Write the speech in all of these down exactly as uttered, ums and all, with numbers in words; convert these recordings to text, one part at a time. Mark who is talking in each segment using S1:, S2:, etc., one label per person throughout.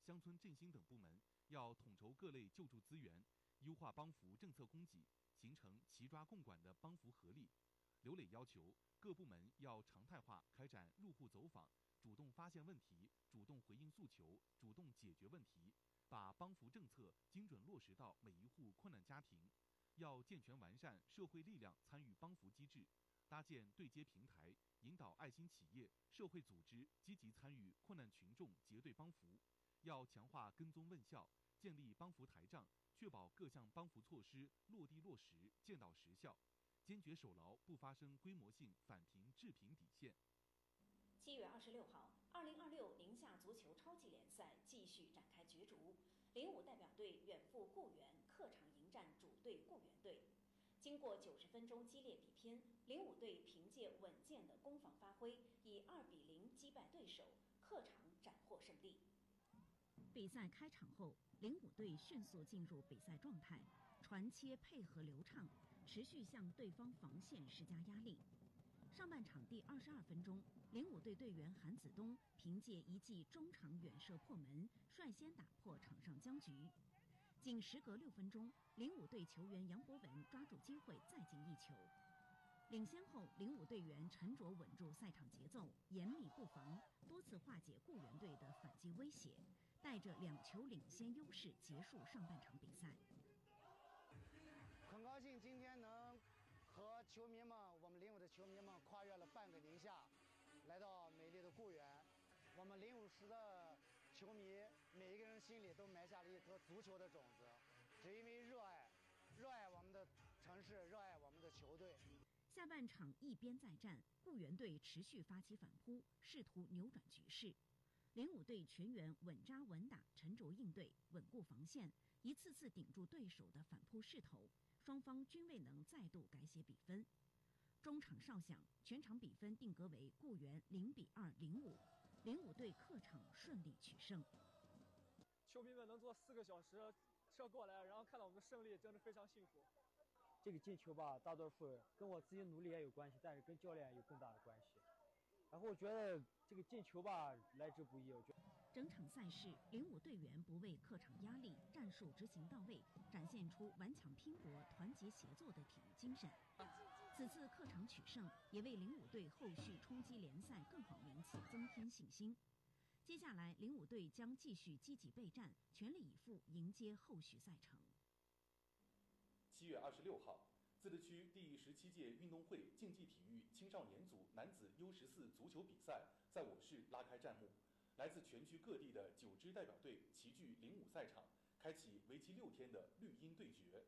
S1: 乡村振兴等部门要统筹各类救助资源，优化帮扶政策供给，形成齐抓共管的帮扶合力。刘磊要求各部门要常态化开展入户走访，主动发现问题，主动回应诉求，主动解决问题，把帮扶政策精准落实到每一户困难家庭。要健全完善社会力量参与帮扶机制，搭建对接平台，引导爱心企业、社会组织积极参与困难群众结对帮扶。要强化跟踪问效，建立帮扶台账，确保各项帮扶措施落地落实、见到实效，坚决守牢不发生规模性返贫致贫底线。
S2: 七月二十六号，二零二六宁夏足球超级联赛继续展开角逐，零五代表队远赴固原客场迎战主队固原队。经过九十分钟激烈比拼，零五队凭借稳健的攻防发挥，以二比零击败对手，客场斩获胜利。
S3: 比赛开场后，零五队迅速进入比赛状态，传切配合流畅，持续向对方防线施加压力。上半场第二十二分钟，零五队队员韩子东凭借一记中场远射破门，率先打破场上僵局。仅时隔六分钟，零五队球员杨博文抓住机会再进一球。领先后，零五队员沉着稳住赛场节奏，严密布防，多次化解固原队的反击威胁，带着两球领先优势结束上半场比赛。
S4: 很高兴今天能和球迷们，我们零五的球迷们跨越了半个宁夏，来到美丽的固原。我们零五时的球迷，每一个人心里都埋下了一颗足球的种子，只因为热爱，热爱我们的城市，热爱我们的球队。
S3: 下半场一边再战，固原队持续发起反扑，试图扭转局势。零五队全员稳扎稳打，沉着应对，稳固防线，一次次顶住对手的反扑势头。双方均未能再度改写比分。中场哨响，全场比分定格为固原零比二零五，零五队客场顺利取胜。
S5: 球迷们能坐四个小时车过来，然后看到我们的胜利，真的非常幸福。
S6: 这个进球吧，大多数跟我自己努力也有关系，但是跟教练有更大的关系。然后我觉得这个进球吧，来之不易。我觉得
S3: 整场赛事，零五队员不畏客场压力，战术执行到位，展现出顽强拼搏、团结协作的体育精神。此次客场取胜，也为零五队后续冲击联赛更好名次增添信心。接下来，零五队将继续积极备战，全力以赴迎接后续赛程。
S1: 七月二十六号，自治区第十七届运动会竞技体育青少年组男子 U 十四足球比赛在我市拉开战幕。来自全区各地的九支代表队齐聚零五赛场，开启为期六天的绿茵对决。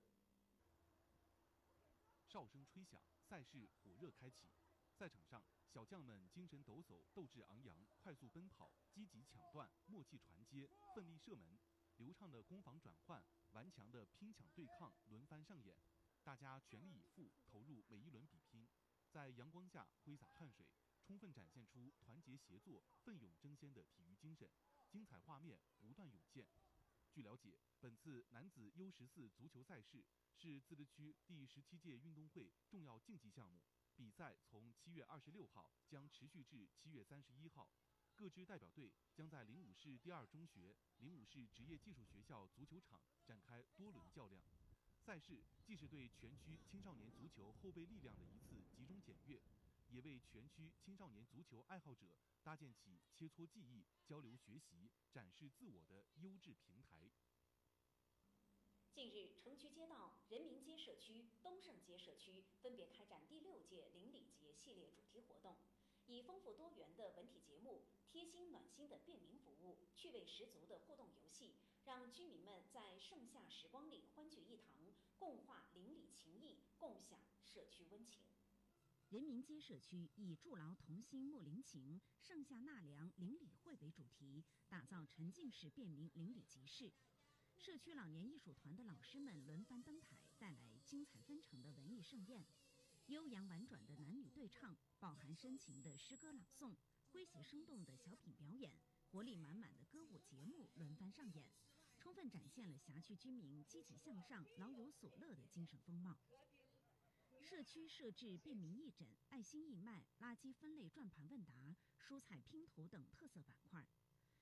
S1: 哨声吹响，赛事火热开启。赛场上，小将们精神抖擞，斗志昂扬，快速奔跑，积极抢断，默契传接，奋力射门，流畅的攻防转换，顽强的拼抢对抗轮番上演。大家全力以赴，投入每一轮比拼，在阳光下挥洒汗水，充分展现出团结协作、奋勇争先的体育精神，精彩画面不断涌现。据了解，本次男子 U 十四足球赛事是自治区第十七届运动会重要竞技项目，比赛从七月二十六号将持续至七月三十一号。各支代表队将在灵武市第二中学、灵武市职业技术学校足球场展开多轮较量。赛事既是对全区青少年足球后备力量的一次集中检阅，也为全区青少年足球爱好者搭建起切磋技艺、交流学习、展示自我的优质平台。
S2: 近日，城区街道、人民街社区、东胜街社区分别开展第六届邻里节系列主题活动，以丰富多元的文体节目、贴心暖心的便民服务、趣味十足的互动游戏，让居民们在盛夏时光里欢聚一堂，共话邻里情谊，共享社区温情。
S3: 人民街社区以筑牢同心睦邻情、盛夏纳凉邻里会为主题，打造沉浸式便民邻里集市。社区老年艺术团的老师们轮番登台，带来精彩纷呈的文艺盛宴。悠扬婉转的男女对唱，饱含深情的诗歌朗诵，诙谐生动的小品表演，活力满满的歌舞节目轮番上演，充分展现了辖区居民积极向上、老有所乐的精神风貌。社区设置便民义诊、爱心义卖、垃圾分类转盘问答、蔬菜拼图等特色板块。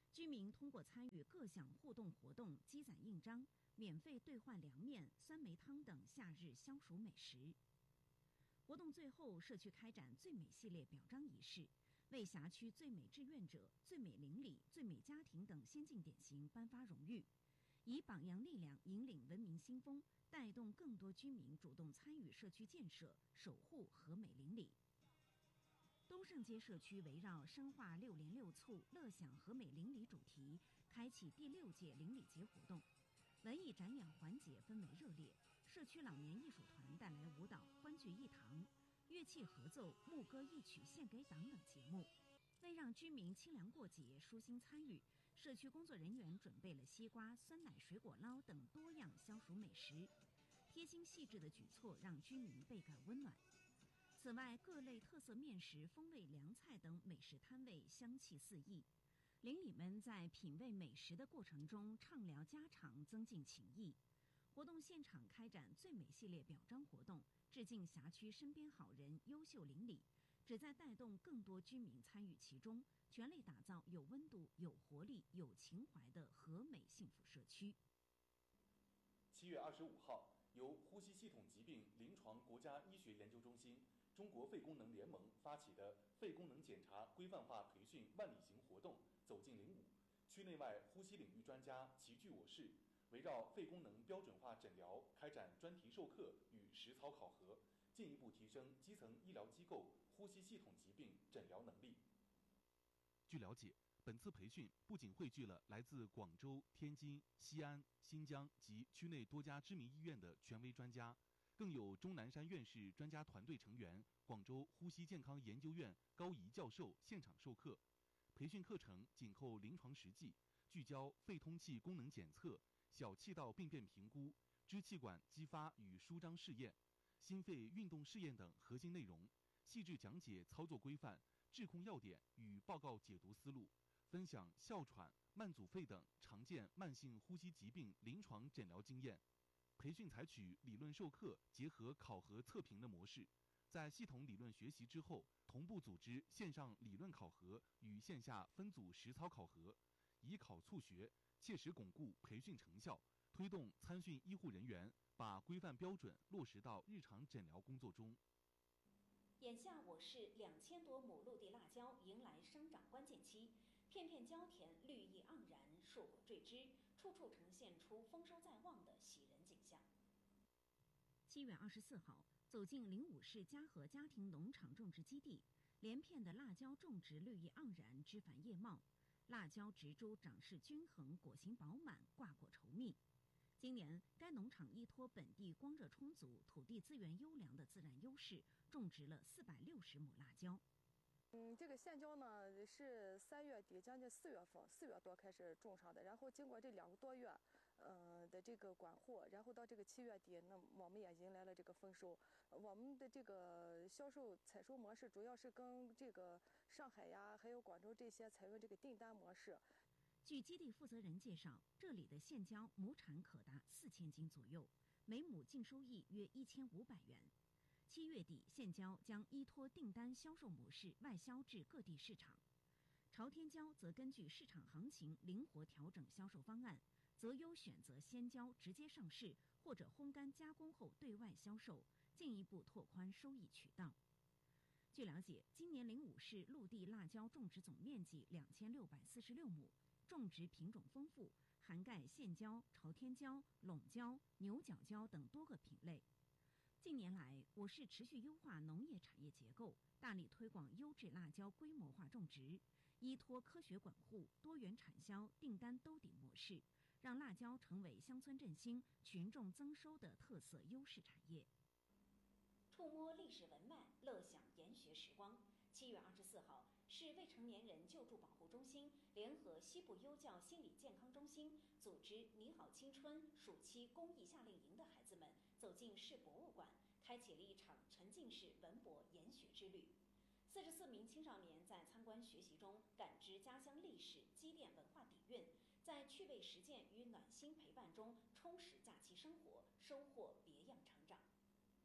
S3: 居民通过参与各项互动活动，积攒印章，免费兑换凉面、酸梅汤等夏日消暑美食。活动最后，社区开展最美系列表彰仪式，为辖区最美志愿者、最美邻里、最美家庭等先进典型颁发荣誉，以榜样力量引领文明新风，带动更多居民主动参与社区建设，守护和美邻里。东胜街社区围绕深化六联六促、乐享和美邻里主题，开启第六届邻里节活动。文艺展演环节氛围热烈，社区老年艺术团带来舞蹈欢聚一堂、乐器合奏、牧歌一曲献给党等节目。为让居民清凉过节、舒心参与，社区工作人员准备了西瓜、酸奶、水果捞等多样消暑美食。贴心细致的举措让居民倍感温暖。此外，各类特色面食、风味凉菜等美食摊位香气四溢，邻里们在品味美食的过程中畅聊家常，增进情谊。活动现场开展最美系列表彰活动，致敬辖区身边好人、优秀邻里，旨在带动更多居民参与其中，全力打造有温度、有活力、有情怀的和美幸福社区。
S1: 七月二十五号，由呼吸系统疾病临床国家医学研究中心、中国肺功能联盟发起的肺功能检查规范化培训万里行活动走进零五，区内外呼吸领域专家齐聚我市，围绕肺功能标准化诊疗开展专题授课与实操考核，进一步提升基层医疗机构呼吸系统疾病诊疗能力。据了解，本次培训不仅汇聚了来自广州、天津、西安、新疆及区内多家知名医院的权威专家，更有钟南山院士专家团队成员、广州呼吸健康研究院高仪教授现场授课。培训课程紧扣临床实际，聚焦肺通气功能检测、小气道病变评估、支气管激发与舒张试验、心肺运动试验等核心内容，细致讲解操作规范、治控要点与报告解读思路，分享哮喘、慢阻肺等常见慢性呼吸疾病临床诊疗经验。培训采取理论授课结合考核测评的模式，在系统理论学习之后，同步组织线上理论考核与线下分组实操考核，以考促学，切实巩固培训成效，推动参训医护人员把规范标准落实到日常诊疗工作中。
S2: 眼下我市两千多亩陆地辣椒迎来生长关键期，片片椒田绿意盎然，硕果缀枝，处处呈现出丰收在望的喜人景象。
S3: 七月二十四号，走进灵武市嘉禾家庭农场种植基地，连片的辣椒种植绿意盎然，枝繁叶茂，辣椒植株长势均衡，果形饱满，挂果稠密。今年，该农场依托本地光热充足、土地资源优良的自然优势，种植了四百六十亩辣椒。
S7: 嗯，这个线椒呢是三月底将近四月份，四月多开始种上的，然后经过这两个多月，呃的这个管护，然后到这个七月底，那我们也迎来了这个丰收。我们的这个销售采收模式主要是跟这个上海呀，还有广州这些采用这个订单模式。
S3: 据基地负责人介绍，这里的线椒亩产可达四千斤左右，每亩净收益约一千五百元。七月底，线椒将依托订单销售模式外销至各地市场。朝天椒则根据市场行情灵活调整销售方案，择优选择鲜椒直接上市或者烘干加工后对外销售，进一步拓宽收益渠道。据了解，今年灵武市陆地辣椒种植总面积两千六百四十六亩，种植品种丰富，涵盖线椒、朝天椒、陇椒、牛角椒等多个品类。近年来，我市持续优化农业产业结构，大力推广优质辣椒规模化种植，依托科学管护、多元产销、订单兜底模式，让辣椒成为乡村振兴、群众增收的特色优势产业。
S2: 触摸历史文脉，乐享研学时光。七月二十四号，市未成年人救助保护中心联合西部优教心理健康中心组织“你好青春”暑期公益夏令营的孩子们走进市博物馆，开启了一场沉浸式文博研学之旅。四十四名青少年在参观学习中感知家乡历史，积淀文化底蕴，在趣味实践与暖心陪伴中充实假期生活，收获别样成长。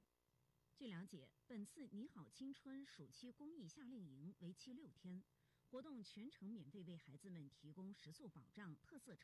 S3: 据了解，本次“你好青春”暑期公益夏令营为期六天，活活动全程免费为孩子们提供食宿保障、特色